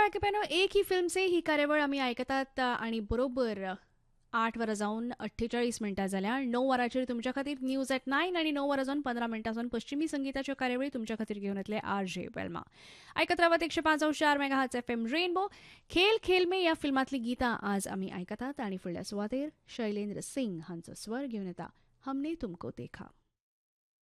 ऐकप्यानो एक ही फिल्म से ही कार्यावळ आम्ही ऐकतात आणि बरोबर 8 वरा जाऊन 48 मिनिटां जाल्या 9 वरांचेर तुमच्या खातीर न्यूज ॲट 9 आणि 9 वरां जावन 15 मिनिटां जावन पश्चिमी संगीताच्यो कार्यावळी तुमच्या खातीर घेवन येतले आर जे वेल्मा ऐकत रावत 105.4 मेगाहर्ट्ज FM रेनबो. खेल खेल में या फिल्मातली गीतां आज आम्ही ऐकतात आणि फुडल्या सुवातेर शैलेंद्र सिंग हांचो स्वर घेवन येता हमने तुमको देखा.